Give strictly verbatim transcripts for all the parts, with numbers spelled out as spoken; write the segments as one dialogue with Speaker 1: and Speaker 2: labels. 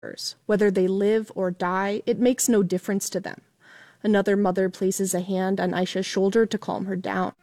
Speaker 1: Whether they live or die, it makes no difference to them. Another mother places a hand on Aisha's shoulder to calm her down.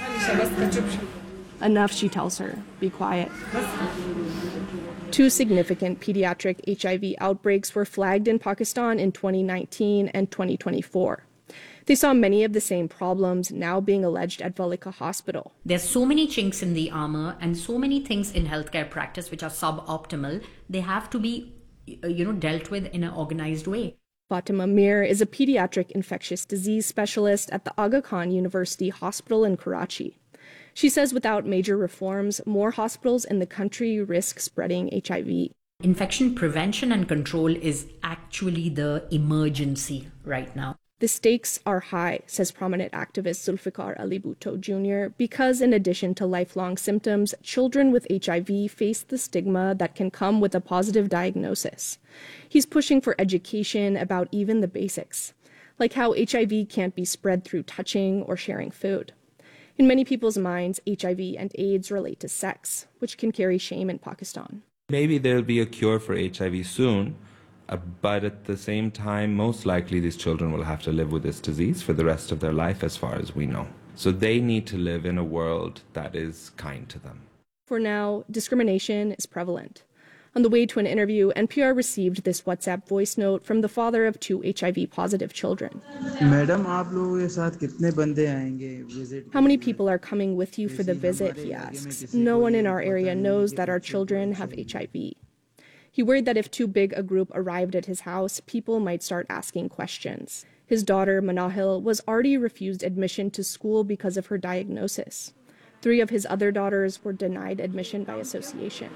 Speaker 1: Enough, she tells her. Be quiet. Two significant pediatric H I V outbreaks were flagged in Pakistan in twenty nineteen and twenty twenty-four. They saw many of the same problems now being alleged at Valika Hospital.
Speaker 2: There's so many chinks in the armor and so many things in healthcare practice which are suboptimal. They have to be, you know, dealt with in an organized way.
Speaker 1: Fatima Mir is a pediatric infectious disease specialist at the Aga Khan University Hospital in Karachi. She says without major reforms, more hospitals in the country risk spreading H I V.
Speaker 2: Infection prevention and control is actually the emergency right now.
Speaker 1: The stakes are high, says prominent activist Zulfikar Ali Bhutto Junior, because in addition to lifelong symptoms, children with H I V face the stigma that can come with a positive diagnosis. He's pushing for education about even the basics, like how H I V can't be spread through touching or sharing food. In many people's minds, H I V and AIDS relate to sex, which can carry shame in Pakistan.
Speaker 3: Maybe there'll be a cure for H I V soon. Uh, but at the same time, most likely these children will have to live with this disease for the rest of their life, as far as we know. So they need to live in a world that is kind to them.
Speaker 1: For now, discrimination is prevalent. On the way to an interview, N P R received this WhatsApp voice note from the father of two H I V-positive children.
Speaker 4: Madam, aap logo ke saath kitne bande aayenge visit?
Speaker 1: How many people are coming with you for the visit, he asks. No one in our area knows that our children have H I V. He worried that if too big a group arrived at his house, people might start asking questions. His daughter, Manahil, was already refused admission to school because of her diagnosis. Three of his other daughters were denied admission by association.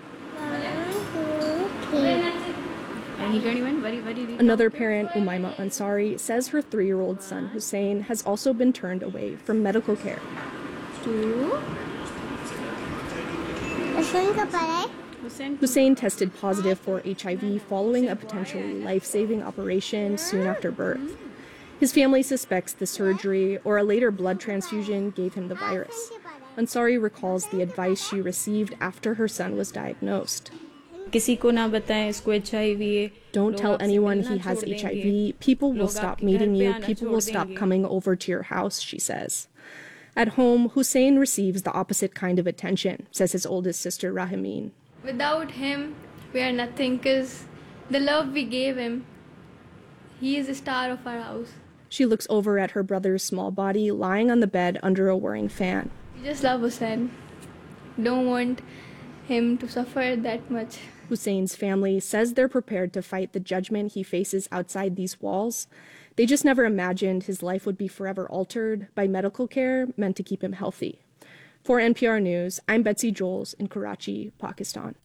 Speaker 1: Another parent, Umayma Ansari, says her three-year-old son, Hussein, has also been turned away from medical care. Hussein tested positive for H I V following a potentially life-saving operation soon after birth. His family suspects the surgery or a later blood transfusion gave him the virus. Ansari recalls the advice she received after her son was diagnosed. Don't tell anyone he has H I V. People will stop meeting you. People will stop coming over to your house, she says. At home, Hussein receives the opposite kind of attention, says his oldest sister, Rahimeen.
Speaker 5: Without him, we are nothing, because the love we gave him, he is the star of our house.
Speaker 1: She looks over at her brother's small body lying on the bed under a whirring fan.
Speaker 5: We just love Hussein. Don't want him to suffer that much.
Speaker 1: Hussein's family says they're prepared to fight the judgment he faces outside these walls. They just never imagined his life would be forever altered by medical care meant to keep him healthy. For N P R News, I'm Betsy Joels in Karachi, Pakistan.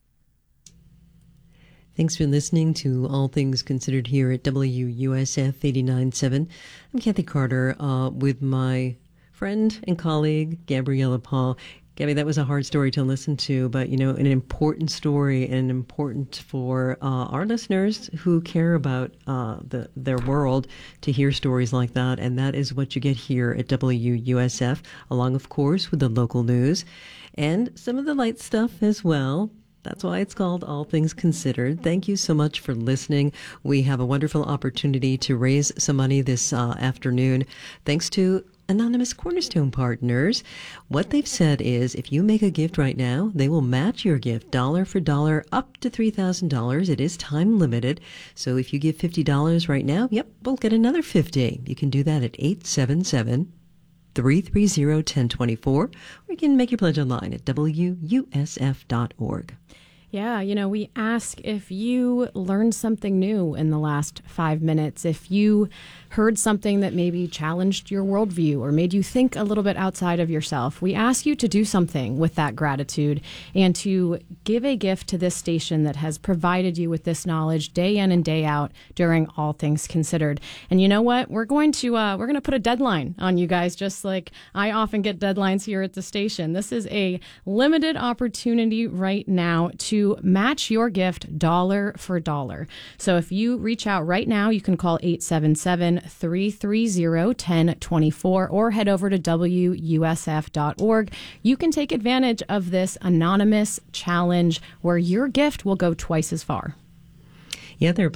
Speaker 6: Thanks for listening to All Things Considered here at W U S F eighty-nine point seven. I'm Kathy Carter uh, with my friend and colleague, Gabriella Paul. Gabby, that was a hard story to listen to, but, you know, an important story and important for uh, our listeners who care about uh, the, their world to hear stories like that. And that is what you get here at W U S F, along, of course, with the local news and some of the light stuff as well. That's why it's called All Things Considered. Thank you so much for listening. We have a wonderful opportunity to raise some money this uh, afternoon, thanks to Anonymous Cornerstone Partners. What they've said is if you make a gift right now, they will match your gift dollar for dollar up to three thousand dollars. It is time limited. So if you give fifty dollars right now, yep, we'll get another fifty. You can do that at eight seven seven, three three zero, one zero two four, or you can make your pledge online at W U S F dot org.
Speaker 7: Yeah, you know, we ask if you learned something new in the last five minutes, if you heard something that maybe challenged your worldview or made you think a little bit outside of yourself. We ask you to do something with that gratitude and to give a gift to this station that has provided you with this knowledge day in and day out during All Things Considered. And you know what? We're going to uh, we're going to put a deadline on you guys, just like I often get deadlines here at the station. This is a limited opportunity right now to to match your gift dollar for dollar. So if you reach out right now, you can call eight seven seven, three three zero, one zero two four or head over to W U S F dot org. You can take advantage of this anonymous challenge where your gift will go twice as far.
Speaker 6: Yeah, there are